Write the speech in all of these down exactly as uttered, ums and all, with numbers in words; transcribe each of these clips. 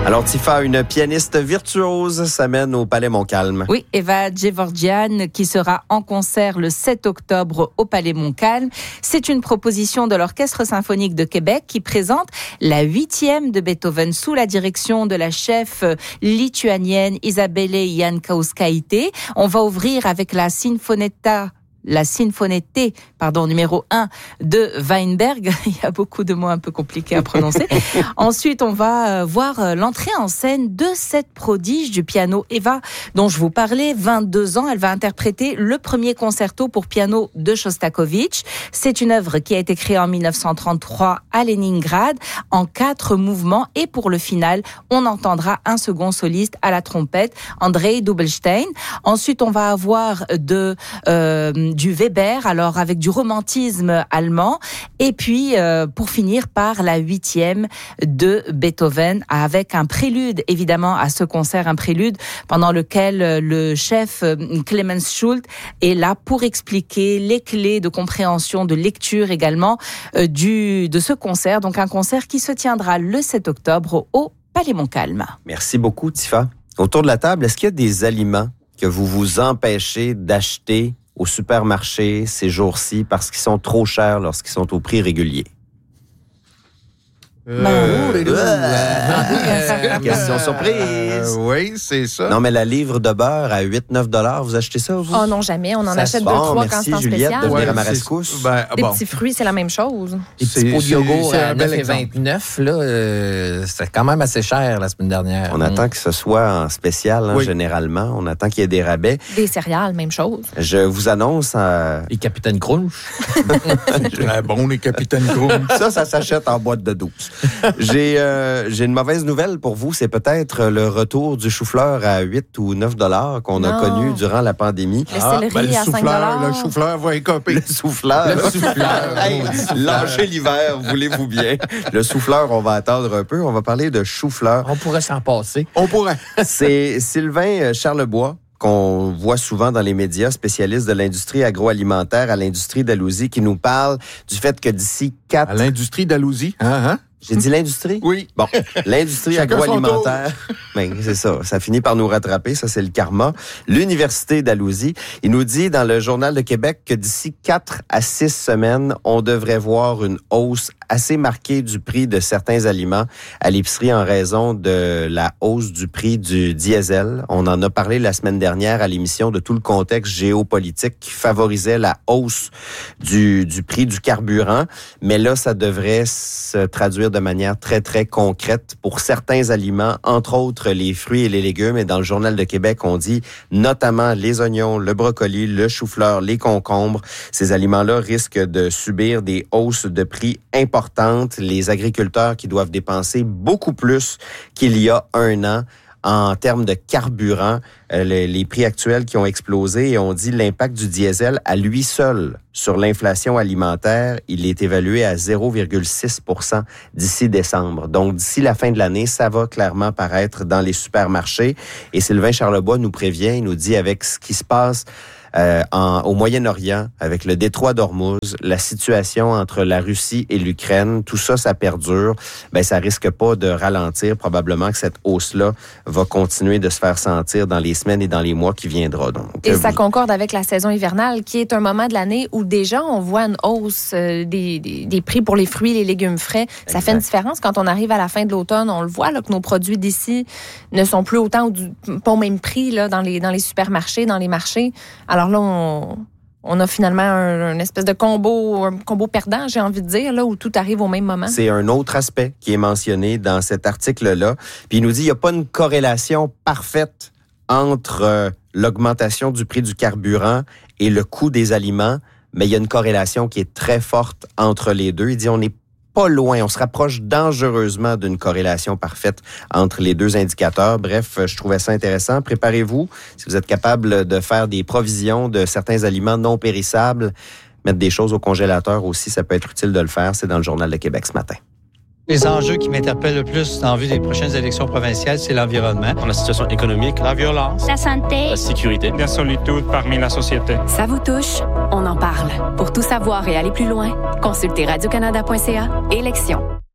Alors, Tifa, une pianiste virtuose, s'amène au Palais Montcalm. Oui, Eva Gevorgian, qui sera en concert le sept octobre au Palais Montcalm. C'est une proposition de l'Orchestre symphonique de Québec qui présente la huitième de Beethoven sous la direction de la chef lituanienne Isabelle Jankauskaite. On va ouvrir avec la Sinfonetta la Sinfonette, pardon, numéro un de Weinberg. Il y a beaucoup de mots un peu compliqués à prononcer. Ensuite, on va voir l'entrée en scène de cette prodige du piano, Eva, dont je vous parlais, vingt-deux ans. Elle va interpréter le premier concerto pour piano de Shostakovich. C'est une œuvre qui a été créée en dix-neuf cent trente-trois à Leningrad, en quatre mouvements. Et pour le final, on entendra un second soliste à la trompette, Andrei Dubelstein. Ensuite, on va avoir de... Euh, du Weber, alors avec du romantisme allemand, et puis euh, pour finir par la huitième de Beethoven, avec un prélude évidemment à ce concert, un prélude pendant lequel le chef Clemens Schult est là pour expliquer les clés de compréhension, de lecture également euh, du de ce concert. Donc un concert qui se tiendra le sept octobre au Palais Montcalm. Merci beaucoup, Tifa. Autour de la table, est-ce qu'il y a des aliments que vous vous empêchez d'acheter au supermarché ces jours-ci parce qu'ils sont trop chers lorsqu'ils sont au prix régulier? Euh, euh, euh, question surprise. Euh, oui, c'est ça. Non, mais la livre de beurre à huit neuf dollars, vous achetez ça, vous? Oh non, jamais. On en ça achète se... deux, bon, trois merci, quand c'est en Juliette, spécial. de venir Ouais, à ma c'est... rescousse. Ben, Des bon. petits fruits, c'est la même chose. Les petits pots de yogourt c'est à un bel neuf vingt-neuf, là, euh, c'était quand même assez cher la semaine dernière. On attend que ce soit en spécial, hein, oui. généralement. On attend qu'il y ait des rabais. Des céréales, même chose. Je vous annonce... Euh... Les Capitaines Crunch. Très bon, les Capitaines Crunch. Ça, ça s'achète en boîte de douze. J'ai, euh, j'ai une mauvaise nouvelle pour vous. C'est peut-être le retour du chou-fleur à huit ou neuf dollars qu'on a Non. connu durant la pandémie. Le céleri ben, le à cinq souffleur, dollars. le chou-fleur va écoper. Le souffleur. Le souffleur. Hey, lâchez l'hiver, voulez-vous bien. Le souffleur, on va attendre un peu. On va parler de chou-fleur. On pourrait s'en passer. On pourrait. C'est Sylvain Charlebois, qu'on voit souvent dans les médias, spécialiste de l'industrie agroalimentaire à l'industrie d'Alousie, qui nous parle du fait que d'ici quatre... À l'industrie d'Alousie. Hein, hein? J'ai dit l'industrie? Oui. Bon, l'industrie Chacun agroalimentaire, ben, c'est ça, ça finit par nous rattraper, ça c'est le karma. L'Université d'Alousie, il nous dit dans le Journal de Québec que d'ici quatre à six semaines, on devrait voir une hausse assez marquée du prix de certains aliments à l'épicerie en raison de la hausse du prix du diesel. On en a parlé la semaine dernière à l'émission de tout le contexte géopolitique qui favorisait la hausse du, du prix du carburant, mais là, ça devrait se traduire de manière très, très concrète pour certains aliments, entre autres les fruits et les légumes. Et dans le Journal de Québec, on dit notamment les oignons, le brocoli, le chou-fleur, les concombres. Ces aliments-là risquent de subir des hausses de prix importantes. Les agriculteurs qui doivent dépenser beaucoup plus qu'il y a un an en termes de carburant, euh, les, les prix actuels qui ont explosé, et on dit l'impact du diesel à lui seul sur l'inflation alimentaire, il est évalué à zéro virgule six pour cent d'ici décembre. Donc, d'ici la fin de l'année, ça va clairement paraître dans les supermarchés. Et Sylvain Charlebois nous prévient, il nous dit avec ce qui se passe Euh, en, au Moyen-Orient, avec le détroit d'Ormuz, la situation entre la Russie et l'Ukraine, tout ça, ça perdure. Ben, ça risque pas de ralentir. Probablement que cette hausse-là va continuer de se faire sentir dans les semaines et dans les mois qui viendront. Donc, Et euh, ça vous... concorde avec la saison hivernale, qui est un moment de l'année où déjà on voit une hausse euh, des, des, des prix pour les fruits et les légumes frais. Ça Exact. fait une différence quand on arrive à la fin de l'automne. On le voit là, que nos produits d'ici ne sont plus autant du, pas au même prix là, dans, les, dans les supermarchés, dans les marchés. Alors là, on, on a finalement un, une espèce de combo, un combo perdant, j'ai envie de dire, là, où tout arrive au même moment. C'est un autre aspect qui est mentionné dans cet article-là. Puis il nous dit qu'il n'y a pas une corrélation parfaite entre euh, l'augmentation du prix du carburant et le coût des aliments, mais il y a une corrélation qui est très forte entre les deux. Il dit on n'est pas loin, on se rapproche dangereusement d'une corrélation parfaite entre les deux indicateurs. Bref, je trouvais ça intéressant. Préparez-vous, si vous êtes capable de faire des provisions de certains aliments non périssables, mettre des choses au congélateur aussi, ça peut être utile de le faire. C'est dans le Journal de Québec ce matin. Les enjeux qui m'interpellent le plus en vue des prochaines élections provinciales, c'est l'environnement. La situation économique, la violence, la santé, la sécurité, la solitude parmi la société. Ça vous touche? On en parle. Pour tout savoir et aller plus loin, consultez radio canada point c a. Élections.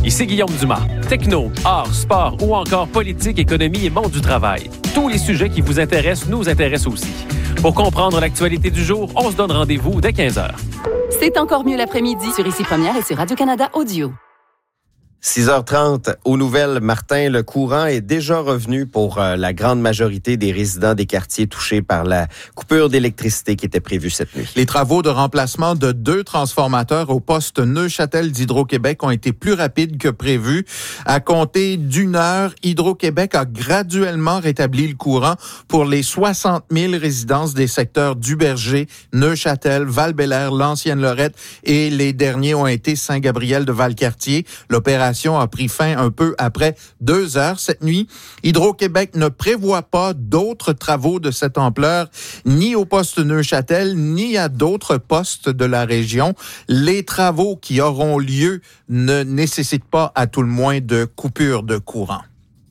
Ici Guillaume Dumas. Techno, art, sport ou encore politique, économie et monde du travail. Tous les sujets qui vous intéressent nous intéressent aussi. Pour comprendre l'actualité du jour, on se donne rendez-vous dès quinze heures. C'est encore mieux l'après-midi sur Ici Première et sur Radio-Canada Audio. six heures trente, aux nouvelles, Martin, le courant est déjà revenu pour euh, la grande majorité des résidents des quartiers touchés par la coupure d'électricité qui était prévue cette nuit. Les travaux de remplacement de deux transformateurs au poste Neuchâtel d'Hydro-Québec ont été plus rapides que prévu. À compter d'une heure, Hydro-Québec a graduellement rétabli le courant pour les soixante mille résidences des secteurs du Berger, Neuchâtel, Val-Bélair, l'Ancienne-Lorette et les derniers ont été Saint-Gabriel de Valcartier. L'opération a pris fin un peu après deux heures cette nuit. Hydro-Québec ne prévoit pas d'autres travaux de cette ampleur, ni au poste Neuchâtel, ni à d'autres postes de la région. Les travaux qui auront lieu ne nécessitent pas, à tout le moins, de coupure de courant.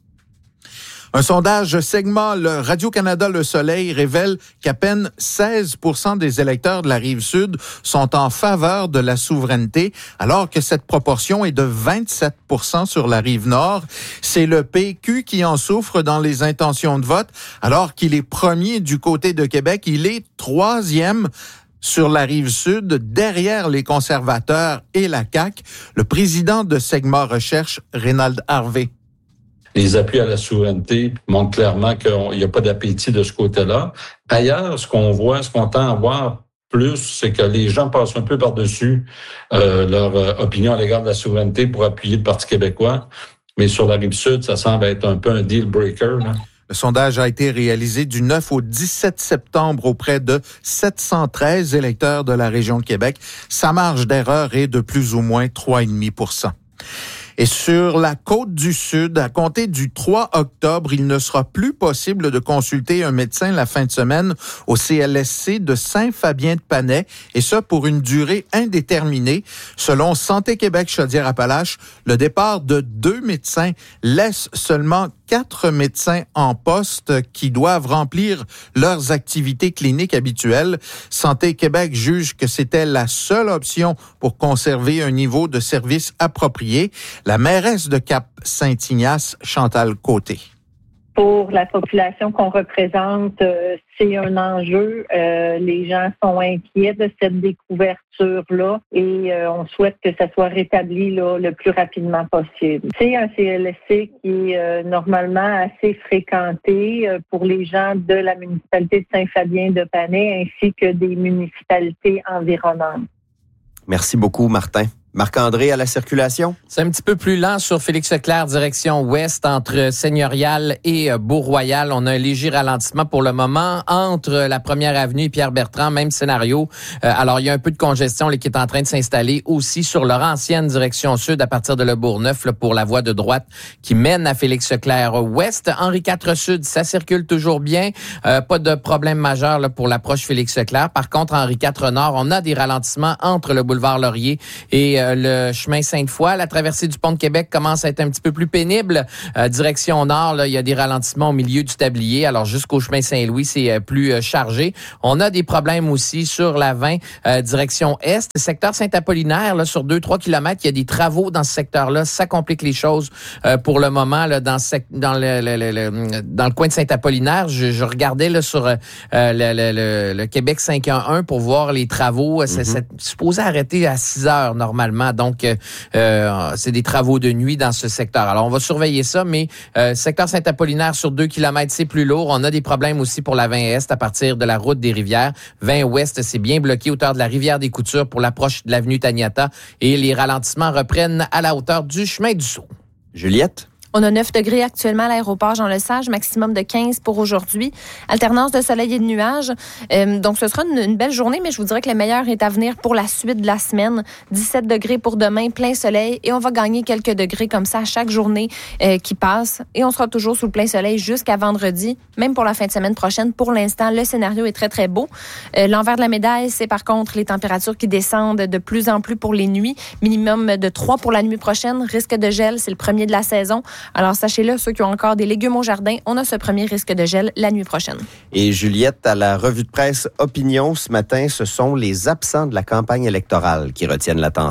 Un sondage segment le Radio-Canada Le Soleil révèle qu'à peine seize pour cent des électeurs de la Rive-Sud sont en faveur de la souveraineté, alors que cette proportion est de vingt-sept pour cent sur la Rive-Nord. C'est le P Q qui en souffre dans les intentions de vote, alors qu'il est premier du côté de Québec. Il est troisième sur la Rive-Sud, derrière les conservateurs et la C A Q. Le président de Segma Recherche, Rénald Harvey. Les appuis à la souveraineté montrent clairement qu'il n'y a pas d'appétit de ce côté-là. Ailleurs, ce qu'on voit, ce qu'on tend à voir plus, c'est que les gens passent un peu par-dessus euh, leur euh, opinion à l'égard de la souveraineté pour appuyer le Parti québécois. Mais sur la Rive-Sud, ça semble être un peu un deal-breaker, là. Le sondage a été réalisé du neuf au dix-sept septembre auprès de sept cent treize électeurs de la région de Québec. Sa marge d'erreur est de plus ou moins trois virgule cinq pour cent. Et sur la côte du Sud, à compter du trois octobre, il ne sera plus possible de consulter un médecin la fin de semaine au C L S C de Saint-Fabien-de-Panay, et ça pour une durée indéterminée. Selon Santé Québec Chaudière-Appalaches, le départ de deux médecins laisse seulement quatre médecins en poste qui doivent remplir leurs activités cliniques habituelles. Santé Québec juge que c'était la seule option pour conserver un niveau de service approprié. La mairesse de Cap-Saint-Ignace, Chantal Côté. Pour la population qu'on représente, euh, c'est un enjeu. Euh, les gens sont inquiets de cette découverture-là et euh, on souhaite que ça soit rétabli là, le plus rapidement possible. C'est un C L S C qui est euh, normalement assez fréquenté euh, pour les gens de la municipalité de Saint-Fabien-de-Panay ainsi que des municipalités environnantes. Merci beaucoup, Martin. Marc-André, à la circulation? C'est un petit peu plus lent sur Félix-Leclerc, direction ouest, entre Seigneurial et Beau-Royal. On a un léger ralentissement pour le moment entre la Première Avenue et Pierre-Bertrand, même scénario. Euh, alors, il y a un peu de congestion là, qui est en train de s'installer aussi sur leur ancienne direction sud à partir de Le Bourgneuf là, pour la voie de droite qui mène à Félix-Leclerc ouest. Henri quatre sud, ça circule toujours bien. Euh, pas de problème majeur là, pour l'approche Félix-Leclerc. Par contre, Henri quatre nord, on a des ralentissements entre le boulevard Laurier et euh, le chemin Sainte-Foy. La traversée du pont de Québec commence à être un petit peu plus pénible. Euh, direction nord, là, il y a des ralentissements au milieu du tablier. Alors, jusqu'au chemin Saint-Louis, c'est euh, plus euh, chargé. On a des problèmes aussi sur la vingt, euh, direction est. Secteur Saint-Apollinaire, là, sur deux à trois kilomètres, il y a des travaux dans ce secteur-là. Ça complique les choses euh, pour le moment là, dans, sec- dans, le, le, le, le, dans le coin de Saint-Apollinaire. Je, je regardais là, sur euh, le, le, le, le Québec cinq un un pour voir les travaux. Mm-hmm. C'est, c'est supposé arrêter à six heures normalement. Donc, euh, c'est des travaux de nuit dans ce secteur. Alors, on va surveiller ça, mais euh, secteur Saint-Apollinaire sur deux kilomètres, c'est plus lourd. On a des problèmes aussi pour la vingt est à partir de la route des Rivières. vingt ouest, c'est bien bloqué, hauteur de la rivière des Coutures pour l'approche de l'avenue Taniata. Et les ralentissements reprennent à la hauteur du chemin du Sault. Juliette? On a neuf degrés actuellement à l'aéroport Jean-Lesage, maximum de quinze pour aujourd'hui. Alternance de soleil et de nuages. Euh, donc, ce sera une, une belle journée, mais je vous dirais que le meilleur est à venir pour la suite de la semaine. dix-sept degrés pour demain, plein soleil. Et on va gagner quelques degrés comme ça à chaque journée euh, qui passe. Et on sera toujours sous le plein soleil jusqu'à vendredi, même pour la fin de semaine prochaine. Pour l'instant, le scénario est très, très beau. Euh, l'envers de la médaille, c'est par contre les températures qui descendent de plus en plus pour les nuits. Minimum de trois pour la nuit prochaine. Risque de gel, c'est le premier de la saison. Alors, sachez-le, ceux qui ont encore des légumes au jardin, on a ce premier risque de gel la nuit prochaine. Et Juliette, à la revue de presse Opinion ce matin, ce sont les absents de la campagne électorale qui retiennent l'attention.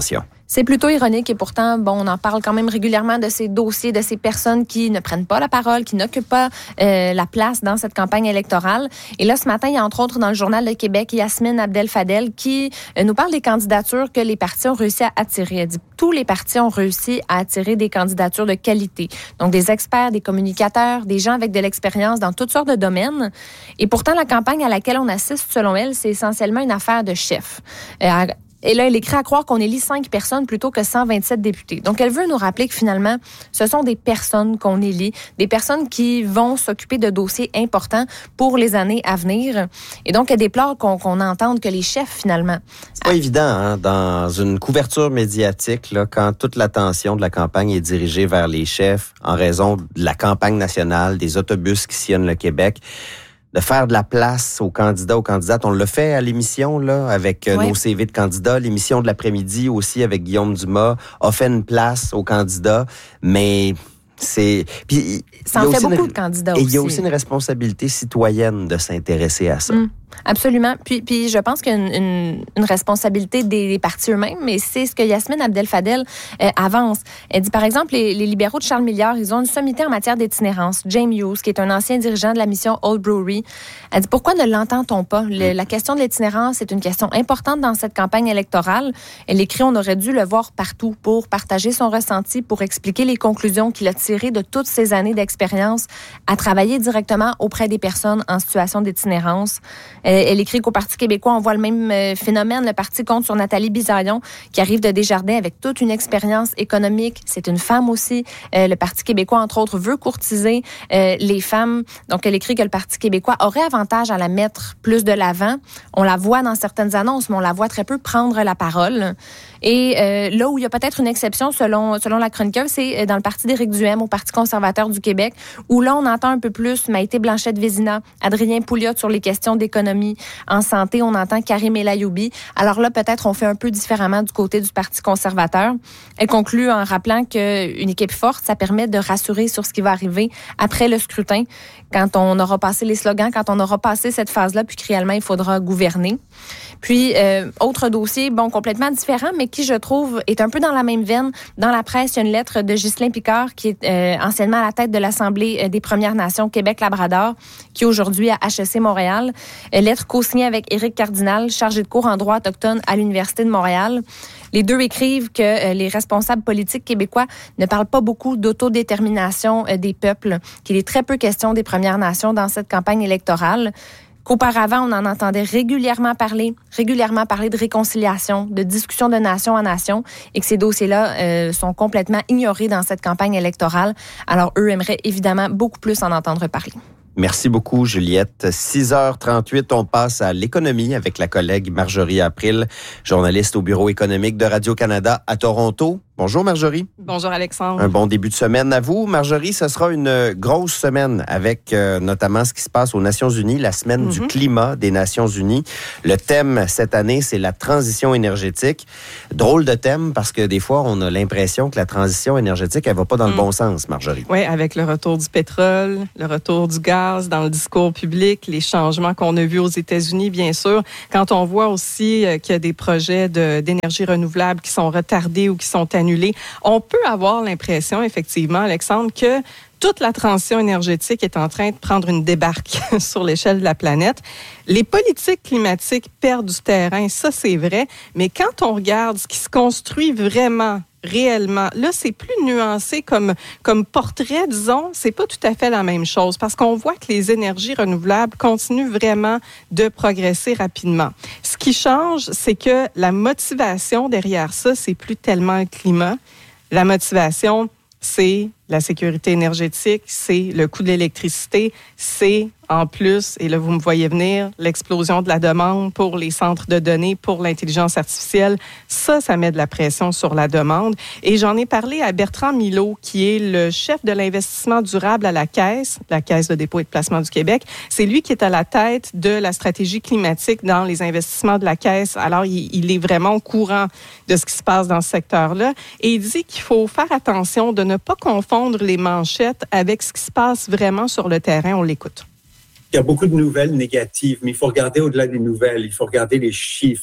C'est plutôt ironique et pourtant, bon, on en parle quand même régulièrement de ces dossiers, de ces personnes qui ne prennent pas la parole, qui n'occupent pas euh, la place dans cette campagne électorale. Et là, ce matin, il y a entre autres dans le Journal de Québec, Yasmine Abdel-Fadel qui euh, nous parle des candidatures que les partis ont réussi à attirer. Elle dit tous les partis ont réussi à attirer des candidatures de qualité. Donc, des experts, des communicateurs, des gens avec de l'expérience dans toutes sortes de domaines. Et pourtant, la campagne à laquelle on assiste, selon elle, c'est essentiellement une affaire de chef. Euh, Et là, elle écrit à croire qu'on élit cinq personnes plutôt que cent vingt-sept députés. Donc, elle veut nous rappeler que finalement, ce sont des personnes qu'on élit, des personnes qui vont s'occuper de dossiers importants pour les années à venir. Et donc, elle déplore qu'on, qu'on entende que les chefs, finalement... C'est pas évident, hein, dans une couverture médiatique, là, quand toute l'attention de la campagne est dirigée vers les chefs en raison de la campagne nationale, des autobus qui sillonnent le Québec, de faire de la place aux candidats, aux candidates. On l'a fait à l'émission, là, avec ouais. nos C V de candidats. L'émission de l'après-midi aussi avec Guillaume Dumas a fait une place aux candidats, mais c'est... Puis, ça en fait beaucoup une... de candidats et aussi. Et il y a aussi une responsabilité citoyenne de s'intéresser à ça. Mmh. Absolument. Puis, puis je pense qu'il y a une, une, une responsabilité des, des partis eux-mêmes, mais c'est ce que Yasmine Abdel-Fadel euh, avance. Elle dit, par exemple, les, les libéraux de Charles Milliard, ils ont une sommité en matière d'itinérance. James Hughes, qui est un ancien dirigeant de la mission Old Brewery, elle dit, pourquoi ne l'entend-on pas? Le, la question de l'itinérance est une question importante dans cette campagne électorale. Elle écrit, on aurait dû le voir partout pour partager son ressenti, pour expliquer les conclusions qu'il a tirées de toutes ces années d'expérience à travailler directement auprès des personnes en situation d'itinérance. Elle écrit qu'au Parti québécois, on voit le même phénomène. Le parti compte sur Nathalie Bizarion, qui arrive de Desjardins avec toute une expérience économique. C'est une femme aussi. Euh, le Parti québécois, entre autres, veut courtiser euh, les femmes. Donc, elle écrit que le Parti québécois aurait avantage à la mettre plus de l'avant. On la voit dans certaines annonces, mais on la voit très peu prendre la parole. Et euh, là où il y a peut-être une exception, selon, selon la chroniqueuse, c'est dans le Parti d'Éric Duhem, au Parti conservateur du Québec, où là, on entend un peu plus Maïté Blanchette-Vézina, Adrien Pouliot sur les questions d'économie. En santé, on entend Karim El Ayoubi. Alors là, peut-être on fait un peu différemment du côté du Parti conservateur. Elle conclut en rappelant qu'une équipe forte, ça permet de rassurer sur ce qui va arriver après le scrutin, quand on aura passé les slogans, quand on aura passé cette phase-là, puis que réellement, il faudra gouverner. Puis, euh, autre dossier, bon, complètement différent, mais qui, je trouve, est un peu dans la même veine. Dans la presse, il y a une lettre de Ghislain Picard, qui est euh, anciennement à la tête de l'Assemblée des Premières Nations Québec-Labrador, qui est aujourd'hui à H E C Montréal. Euh, lettre co-signée avec Éric Cardinal, chargé de cours en droit autochtone à l'Université de Montréal. Les deux écrivent que euh, les responsables politiques québécois ne parlent pas beaucoup d'autodétermination euh, des peuples, qu'il est très peu question des Premières Nations dans cette campagne électorale. Qu'auparavant, on en entendait régulièrement parler, régulièrement parler de réconciliation, de discussion de nation à nation, et que ces dossiers-là euh, sont complètement ignorés dans cette campagne électorale. Alors, eux aimeraient évidemment beaucoup plus en entendre parler. Merci beaucoup, Juliette. six heures trente-huit, on passe à l'économie avec la collègue Marjorie April, journaliste au Bureau économique de Radio-Canada à Toronto. Bonjour Marjorie. Bonjour Alexandre. Un bon début de semaine à vous. Marjorie, ce sera une grosse semaine avec euh, notamment ce qui se passe aux Nations Unies, la semaine mm-hmm. du climat des Nations Unies. Le thème cette année, c'est la transition énergétique. Drôle de thème parce que des fois, on a l'impression que la transition énergétique, elle va pas dans mm. le bon sens, Marjorie. Oui, avec le retour du pétrole, le retour du gaz dans le discours public, les changements qu'on a vus aux États-Unis, bien sûr. Quand on voit aussi euh, qu'il y a des projets de, d'énergie renouvelable qui sont retardés ou qui sont annulés, on peut avoir l'impression, effectivement, Alexandre, que toute la transition énergétique est en train de prendre une débarque sur l'échelle de la planète. Les politiques climatiques perdent du terrain, ça c'est vrai, mais quand on regarde ce qui se construit vraiment, réellement, là c'est plus nuancé comme, comme portrait, disons, c'est pas tout à fait la même chose parce qu'on voit que les énergies renouvelables continuent vraiment de progresser rapidement. Ce qui change, c'est que la motivation derrière ça, c'est plus tellement le climat. La motivation, c'est la sécurité énergétique, c'est le coût de l'électricité, c'est en plus, et là vous me voyez venir, l'explosion de la demande pour les centres de données, pour l'intelligence artificielle. Ça, ça met de la pression sur la demande. Et j'en ai parlé à Bertrand Milot, qui est le chef de l'investissement durable à la Caisse, la Caisse de dépôt et de placement du Québec. C'est lui qui est à la tête de la stratégie climatique dans les investissements de la Caisse. Alors, il, il est vraiment au courant de ce qui se passe dans ce secteur-là. Et il dit qu'il faut faire attention de ne pas confondre les manchettes avec ce qui se passe vraiment sur le terrain. On l'écoute. Il y a beaucoup de nouvelles négatives, mais il faut regarder au-delà des nouvelles. Il faut regarder les chiffres.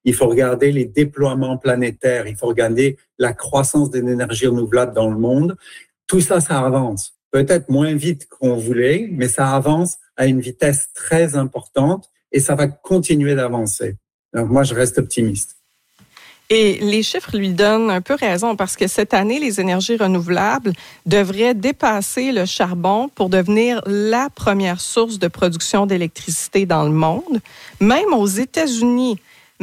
il faut regarder les déploiements planétaires, il faut regarder la croissance des énergies renouvelables dans le monde. Tout ça, ça avance. Peut-être moins vite qu'on voulait, mais ça avance à une vitesse très importante et ça va continuer d'avancer. Donc moi, je reste optimiste. Et les chiffres lui donnent un peu raison parce que cette année, les énergies renouvelables devraient dépasser le charbon pour devenir la première source de production d'électricité dans le monde. Même aux États-Unis,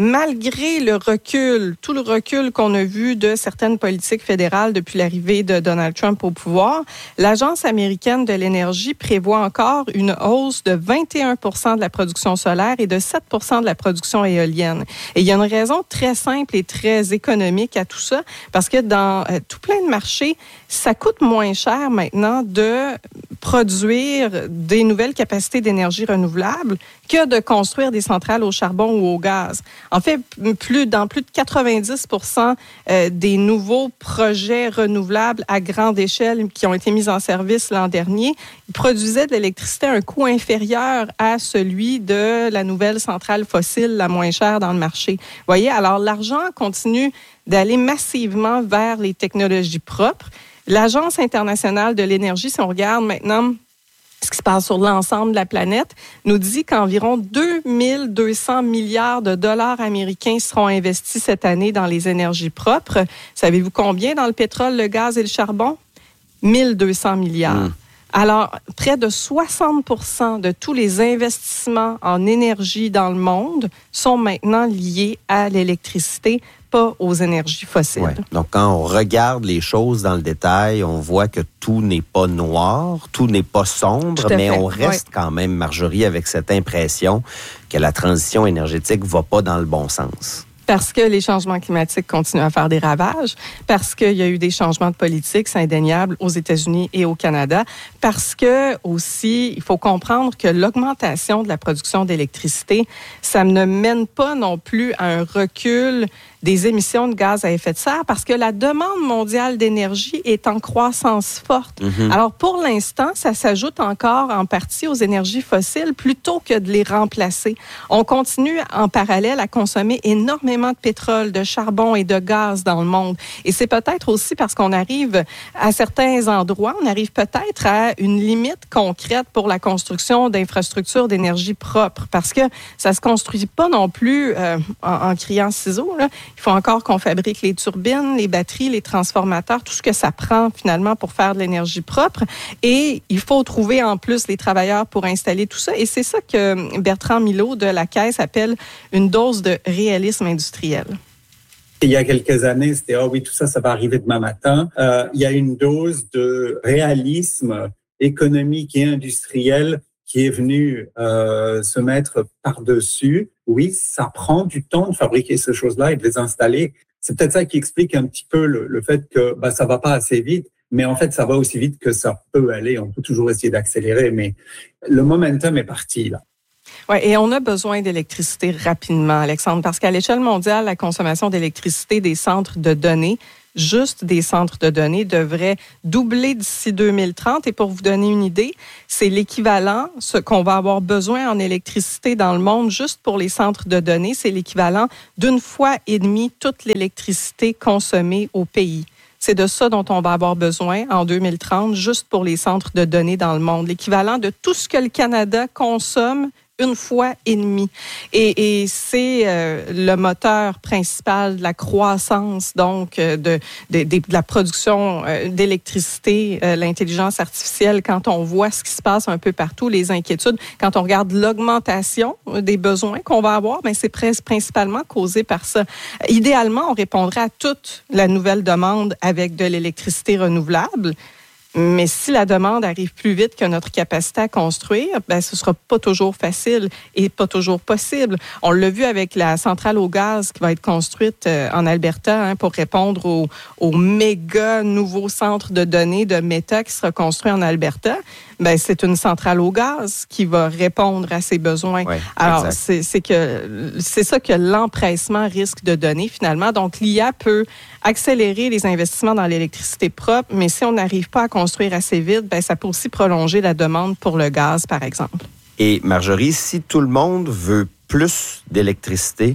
malgré le recul, tout le recul qu'on a vu de certaines politiques fédérales depuis l'arrivée de Donald Trump au pouvoir, l'Agence américaine de l'énergie prévoit encore une hausse de vingt et un pour cent de la production solaire et de sept pour cent de la production éolienne. Et il y a une raison très simple et très économique à tout ça, parce que dans euh, tout plein de marchés, ça coûte moins cher maintenant de produire des nouvelles capacités d'énergie renouvelable que de construire des centrales au charbon ou au gaz. En fait, plus, dans plus de quatre-vingt-dix pour cent des nouveaux projets renouvelables à grande échelle qui ont été mis en service l'an dernier produisaient de l'électricité à un coût inférieur à celui de la nouvelle centrale fossile la moins chère dans le marché. Vous voyez, alors l'argent continue d'aller massivement vers les technologies propres. L'Agence internationale de l'énergie, si on regarde maintenant ce qui se passe sur l'ensemble de la planète, nous dit qu'environ deux mille deux cents milliards de dollars américains seront investis cette année dans les énergies propres. Savez-vous combien dans le pétrole, le gaz et le charbon? mille deux cents milliards. Mmh. Alors, près de soixante pour cent de tous les investissements en énergie dans le monde sont maintenant liés à l'électricité, pas aux énergies fossiles. Ouais. Donc, quand on regarde les choses dans le détail, on voit que tout n'est pas noir, tout n'est pas sombre, mais fait. on reste ouais. quand même, Marjorie, avec cette impression que la transition énergétique va pas dans le bon sens. Parce que les changements climatiques continuent à faire des ravages, parce qu'il y a eu des changements de politique, c'est indéniable, aux États-Unis et au Canada, parce que aussi, il faut comprendre que l'augmentation de la production d'électricité, ça ne mène pas non plus à un recul des émissions de gaz à effet de serre parce que la demande mondiale d'énergie est en croissance forte. Mm-hmm. Alors, pour l'instant, ça s'ajoute encore en partie aux énergies fossiles plutôt que de les remplacer. On continue en parallèle à consommer énormément de pétrole, de charbon et de gaz dans le monde. Et c'est peut-être aussi parce qu'on arrive à certains endroits, on arrive peut-être à une limite concrète pour la construction d'infrastructures d'énergie propre parce que ça se construit pas non plus euh, en, en criant ciseaux, là. Il faut encore qu'on fabrique les turbines, les batteries, les transformateurs, tout ce que ça prend finalement pour faire de l'énergie propre. Et il faut trouver en plus les travailleurs pour installer tout ça. Et c'est ça que Bertrand Milot de la Caisse appelle une dose de réalisme industriel. Il y a quelques années, c'était « Ah oui, tout ça, ça va arriver demain matin euh, ». Il y a une dose de réalisme économique et industriel qui est venu euh, se mettre par-dessus. Oui, ça prend du temps de fabriquer ces choses-là et de les installer. C'est peut-être ça qui explique un petit peu le, le fait que bah, ça va pas assez vite, mais en fait, ça va aussi vite que ça peut aller. On peut toujours essayer d'accélérer, mais le momentum est parti, là. Oui, et on a besoin d'électricité rapidement, Alexandre, parce qu'à l'échelle mondiale, la consommation d'électricité des centres de données, juste des centres de données, devrait doubler d'ici deux mille trente. Et pour vous donner une idée, c'est l'équivalent, ce qu'on va avoir besoin en électricité dans le monde, juste pour les centres de données, c'est l'équivalent d'une fois et demie toute l'électricité consommée au pays. C'est de ça dont on va avoir besoin en deux mille trente, juste pour les centres de données dans le monde. L'équivalent de tout ce que le Canada consomme une fois et demie. Et, et c'est euh, le moteur principal de la croissance, donc, de, de, de, de la production euh, d'électricité, euh, l'intelligence artificielle, quand on voit ce qui se passe un peu partout, les inquiétudes, quand on regarde l'augmentation des besoins qu'on va avoir, bien, c'est principalement causé par ça. Idéalement, on répondrait à toute la nouvelle demande avec de l'électricité renouvelable. Mais si la demande arrive plus vite que notre capacité à construire, ben ce sera pas toujours facile et pas toujours possible. On l'a vu avec la centrale au gaz qui va être construite en Alberta hein, pour répondre au, au méga nouveau centre de données de Meta qui sera construit en Alberta. Ben c'est une centrale au gaz qui va répondre à ses besoins. Oui, alors c'est, c'est que c'est ça que l'empressement risque de donner finalement. Donc l'I A peut accélérer les investissements dans l'électricité propre, mais si on n'arrive pas à construire assez vite, ben ça peut aussi prolonger la demande pour le gaz, par exemple. Et Marjorie, si tout le monde veut plus d'électricité,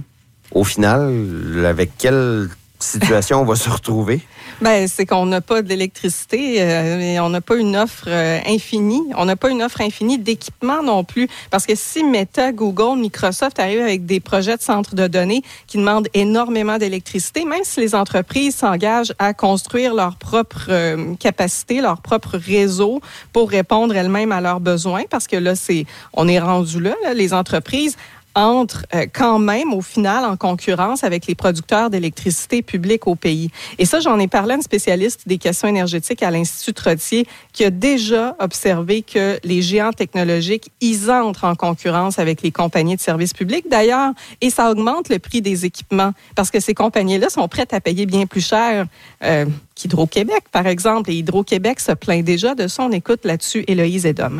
au final, avec quelle situation on va se retrouver? Ben, c'est qu'on n'a pas d'électricité euh, et on n'a pas une offre euh, infinie. On n'a pas une offre infinie d'équipement non plus. Parce que si Meta, Google, Microsoft arrivent avec des projets de centres de données qui demandent énormément d'électricité, même si les entreprises s'engagent à construire leur propre euh, capacité, leur propre réseau pour répondre elles-mêmes à leurs besoins, parce que là, c'est, on est rendu là, là les entreprises entrent euh, quand même, au final, en concurrence avec les producteurs d'électricité publique au pays. Et ça, j'en ai parlé à une spécialiste des questions énergétiques à l'Institut Trottier qui a déjà observé que les géants technologiques, ils entrent en concurrence avec les compagnies de services publics, d'ailleurs, et ça augmente le prix des équipements parce que ces compagnies-là sont prêtes à payer bien plus cher euh, qu'Hydro-Québec, par exemple. Et Hydro-Québec se plaint déjà de ça. On écoute là-dessus Héloïse Edom.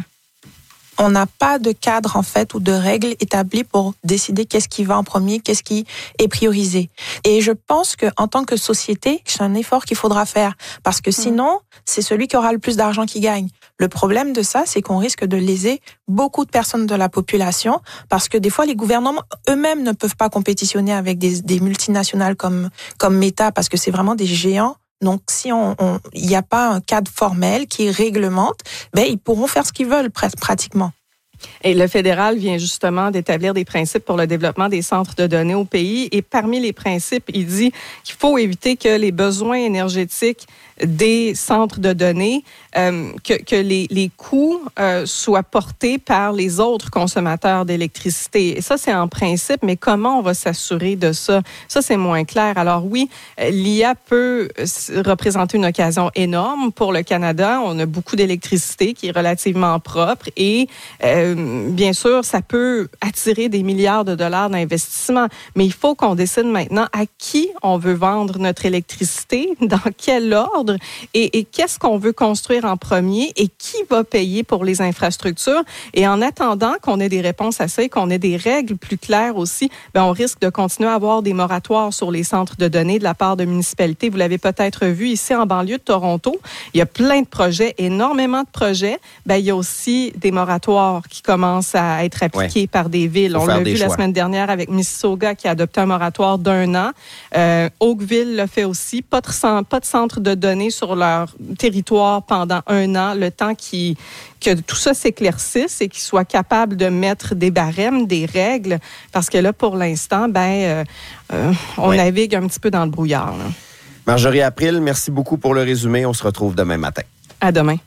On n'a pas de cadre, en fait, ou de règles établies pour décider qu'est-ce qui va en premier, qu'est-ce qui est priorisé. Et je pense qu'en tant que société, c'est un effort qu'il faudra faire. Parce que sinon, c'est celui qui aura le plus d'argent qui gagne. Le problème de ça, c'est qu'on risque de léser beaucoup de personnes de la population parce que des fois, les gouvernements eux-mêmes ne peuvent pas compétitionner avec des, des multinationales comme, comme Meta parce que c'est vraiment des géants. Donc, si on, on, il n'y a pas un cadre formel qui réglemente, ben, ils pourront faire ce qu'ils veulent pratiquement. Et le fédéral vient justement d'établir des principes pour le développement des centres de données au pays. Et parmi les principes, il dit qu'il faut éviter que les besoins énergétiques des centres de données, euh, que, que les, les coûts euh, soient portés par les autres consommateurs d'électricité. Et ça, c'est en principe, mais comment on va s'assurer de ça? Ça, c'est moins clair. Alors oui, l'I A peut représenter une occasion énorme pour le Canada. On a beaucoup d'électricité qui est relativement propre et euh, bien sûr, ça peut attirer des milliards de dollars d'investissement. Mais il faut qu'on décide maintenant à qui on veut vendre notre électricité, dans quel ordre, Et, et qu'est-ce qu'on veut construire en premier et qui va payer pour les infrastructures. Et en attendant qu'on ait des réponses à ça et qu'on ait des règles plus claires aussi, bien, on risque de continuer à avoir des moratoires sur les centres de données de la part de municipalités. Vous l'avez peut-être vu ici en banlieue de Toronto. Il y a plein de projets, énormément de projets. Bien, il y a aussi des moratoires qui commencent à être appliqués ouais. par des villes. Faut on l'a vu choix. La semaine dernière avec Mississauga qui a adopté un moratoire d'un an. Euh, Oakville le fait aussi. Pas de, pas de centre de données sur leur territoire pendant un an, le temps qui, que tout ça s'éclaircisse et qu'ils soient capables de mettre des barèmes, des règles, parce que là, pour l'instant, ben, euh, euh, on oui. navigue un petit peu dans le brouillard. Là. Marjorie April, merci beaucoup pour le résumé. On se retrouve demain matin. À demain.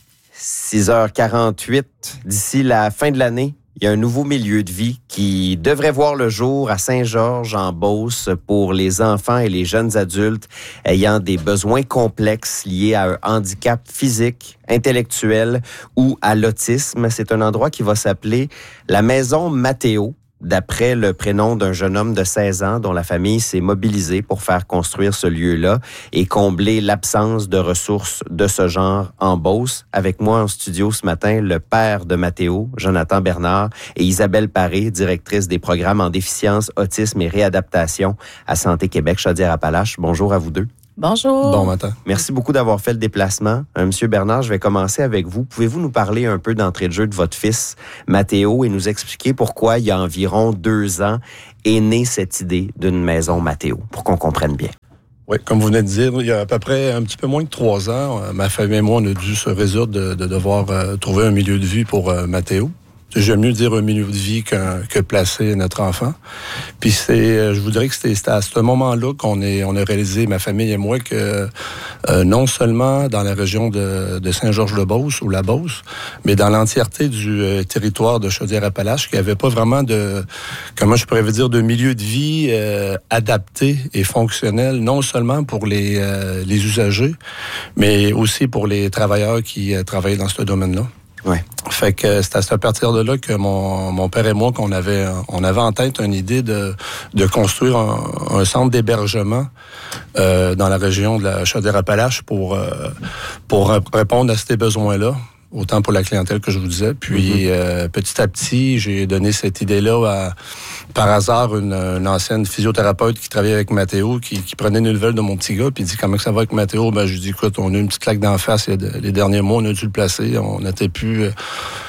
six heures quarante-huit, d'ici la fin de l'année, il y a un nouveau milieu de vie qui devrait voir le jour à Saint-Georges, en Beauce, pour les enfants et les jeunes adultes ayant des besoins complexes liés à un handicap physique, intellectuel ou à l'autisme. C'est un endroit qui va s'appeler la Maison Mathéo, d'après le prénom d'un jeune homme de seize ans dont la famille s'est mobilisée pour faire construire ce lieu-là et combler l'absence de ressources de ce genre en Beauce. Avec moi en studio ce matin, le père de Mathéo, Jonathan Bernard, et Isabelle Paré, directrice des programmes en déficience, autisme et réadaptation à Santé Québec Chaudière-Appalaches. Bonjour à vous deux. Bonjour. Bon matin. Merci beaucoup d'avoir fait le déplacement. Euh, Monsieur Bernard, je vais commencer avec vous. Pouvez-vous nous parler un peu d'entrée de jeu de votre fils, Mathéo, et nous expliquer pourquoi, il y a environ deux ans, est née cette idée d'une maison Mathéo, pour qu'on comprenne bien? Oui, comme vous venez de dire, il y a à peu près un petit peu moins de trois ans, ma famille et moi, on a dû se résoudre de, de devoir euh, trouver un milieu de vie pour euh, Mathéo. J'aime mieux dire un milieu de vie que, que placer notre enfant. Puis c'est, je vous dirais que c'était, c'était à ce moment-là qu'on est, on a réalisé, ma famille et moi, que euh, non seulement dans la région de, de Saint-Georges-de-Beauce ou la Beauce, mais dans l'entièreté du euh, territoire de Chaudière-Appalaches, qu'il n'y avait pas vraiment de, comment je pourrais vous dire, de milieu de vie euh, adapté et fonctionnel, non seulement pour les, euh, les usagers, mais aussi pour les travailleurs qui euh, travaillaient dans ce domaine-là. Ouais. Fait que c'est à partir de là que mon, mon père et moi, qu'on avait, on avait en tête une idée de, de construire un, un centre d'hébergement euh, dans la région de la Chaudière-Appalaches pour, euh, pour répondre à ces besoins-là, autant pour la clientèle que je vous disais. Puis, mm-hmm. euh, petit à petit, j'ai donné cette idée-là à, par hasard, une, une ancienne physiothérapeute qui travaillait avec Mathéo, qui, qui prenait une nouvelle de mon petit gars, puis il dit « Comment ça va avec Mathéo? » Ben, je lui dis « Écoute, on a eu une petite claque d'en face les, les derniers mois, on a dû le placer, on n'était plus...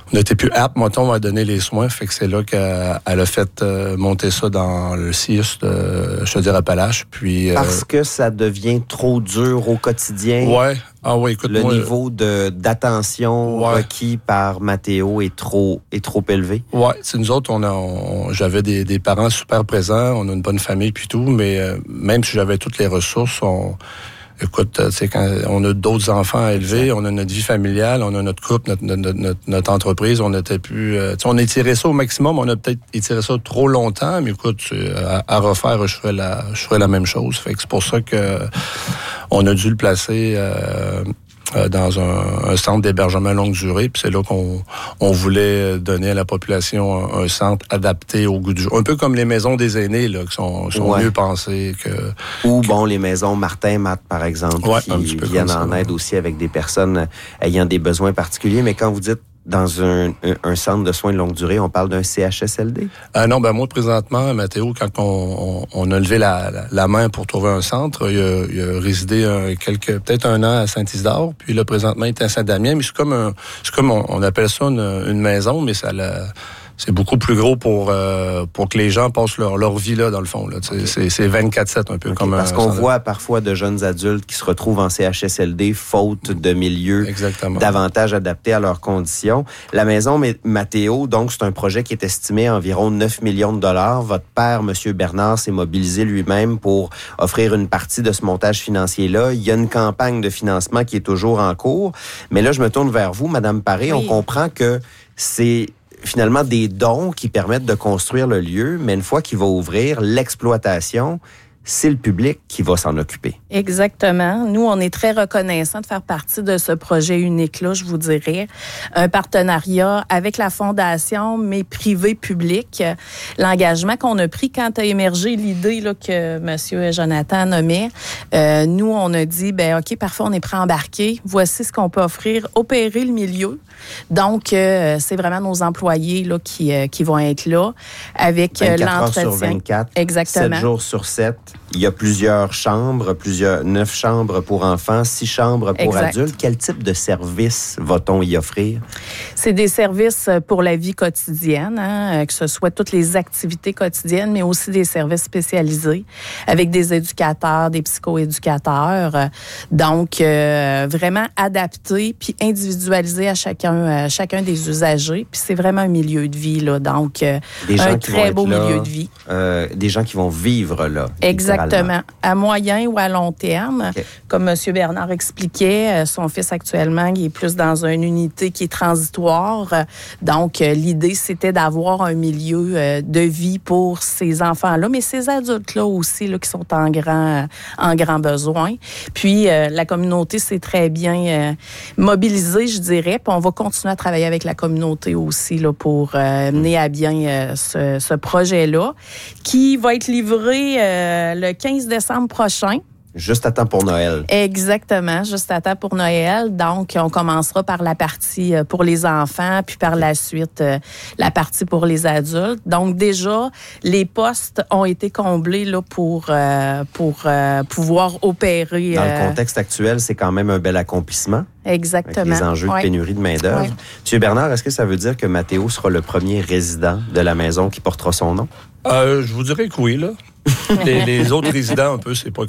on n'était plus apte, mettons, à donner les soins. Fait que c'est là qu'elle elle a fait euh, monter ça dans le C I S de Chaudière-Appalaches. Puis, euh, Parce que ça devient trop dur au quotidien. Ouais. Ah ouais, écoute, le moi, niveau de, d'attention ouais. requis par Mathéo est trop, est trop élevé. Ouais, c'est nous autres, on a, on, j'avais des, des parents super présents, on a une bonne famille puis tout, mais euh, même si j'avais toutes les ressources, on, écoute, tu sais, quand on a d'autres enfants à élever, on a notre vie familiale, on a notre couple, notre, notre, notre, notre entreprise, on était plus, euh, tu sais, on a étiré ça au maximum, on a peut-être étiré ça trop longtemps, mais écoute, à, à refaire, je ferais la, je ferais la même chose. Fait que c'est pour ça que on a dû le placer. Euh, dans un, un centre d'hébergement longue durée, puis c'est là qu'on on voulait donner à la population un, un centre adapté au goût du jour. Un peu comme les maisons des aînés, là, qui sont, sont ouais. mieux pensées que... Ou, que... bon, les maisons Martin Matt, par exemple, ouais, qui viennent en aide aussi avec des personnes ayant des besoins particuliers. Mais quand vous dites dans un, un, un centre de soins de longue durée, on parle d'un C H S L D? Euh, non, ben moi, présentement, Mathéo, quand on, on, on a levé la, la, la main pour trouver un centre, il a, il a résidé un, quelques, peut-être un an à Saint-Isidore, puis là, présentement, il est à Saint-Damien, mais c'est comme un, c'est comme, on, on appelle ça une, une maison, mais ça la... C'est beaucoup plus gros pour euh, pour que les gens passent leur, leur vie là, dans le fond. Là. Okay. C'est, c'est vingt-quatre sept un peu okay, comme Parce un, qu'on voit parfois de jeunes adultes qui se retrouvent en C H S L D faute de milieux Exactement. davantage adaptés à leurs conditions. La maison Mathéo, donc, c'est un projet qui est estimé à environ neuf millions de dollars. Votre père, M. Bernard, s'est mobilisé lui-même pour offrir une partie de ce montage financier-là. Il y a une campagne de financement qui est toujours en cours. Mais là, je me tourne vers vous, Mme Paré. Oui. On comprend que c'est finalement des dons qui permettent de construire le lieu, mais une fois qu'il va ouvrir, l'exploitation, c'est le public qui va s'en occuper. Exactement. Nous, on est très reconnaissants de faire partie de ce projet unique-là, je vous dirais. Un partenariat avec la Fondation, mais privé-public. L'engagement qu'on a pris quand a émergé l'idée là, que M. Jonathan nommait, euh, nous, on a dit, ben OK, parfois, on est prêt à embarquer. Voici ce qu'on peut offrir, opérer le milieu. Donc, euh, c'est vraiment nos employés là, qui, euh, qui vont être là avec euh, l'entretien. vingt-quatre heures sur vingt-quatre, exactement. sept jours sur sept. Il y a plusieurs chambres, plusieurs neuf chambres pour enfants, six chambres pour exact. adultes. Quel type de service va-t-on y offrir? C'est des services pour la vie quotidienne, hein, que ce soit toutes les activités quotidiennes, mais aussi des services spécialisés avec des éducateurs, des psychoéducateurs. Donc, euh, vraiment adaptés puis individualisés à chacun, à chacun des usagers. Puis c'est vraiment un milieu de vie, là. Donc, euh, un très beau là, milieu de vie. Euh, des gens qui vont vivre là. Exactement. À moyen ou à long terme. Okay. Comme M. Bernard expliquait, son fils actuellement, il est plus dans une unité qui est transitoire. Donc, l'idée, c'était d'avoir un milieu de vie pour ces enfants-là, mais ces adultes-là aussi, là, qui sont en grand, en grand besoin. Puis, la communauté s'est très bien mobilisée, je dirais. Puis, on va continuer à travailler avec la communauté aussi là, pour euh, mener à bien euh, ce, ce projet-là, qui va être livré euh, le quinze décembre prochain. Juste à temps pour Noël. Exactement, juste à temps pour Noël. Donc, on commencera par la partie pour les enfants, puis par la suite, la partie pour les adultes. Donc, déjà, les postes ont été comblés là, pour, euh, pour euh, pouvoir opérer. Dans le contexte actuel, c'est quand même un bel accomplissement. Exactement. Avec les enjeux ouais. de pénurie de main-d'œuvre. Ouais. Monsieur Bernard, est-ce que ça veut dire que Mathéo sera le premier résident de la maison qui portera son nom? Euh, je vous dirais que oui, là. les, les autres résidents, un peu, c'est pas